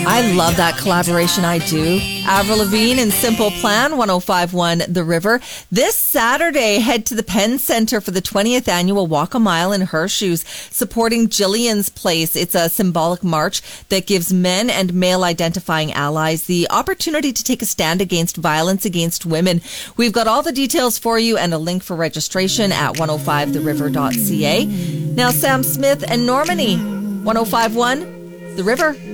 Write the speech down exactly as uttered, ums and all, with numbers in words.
I love that collaboration. I do. Avril Lavigne and Simple Plan, one oh five point one The River. This Saturday, head to the Penn Center for the twentieth annual Walk a Mile in Her Shoes, supporting Jillian's Place. It's a symbolic march that gives men and male-identifying allies the opportunity to take a stand against violence against women. We've got all the details for you and a link for registration at one oh five the river dot c a. Now, Sam Smith and Normani, one oh five point one The River.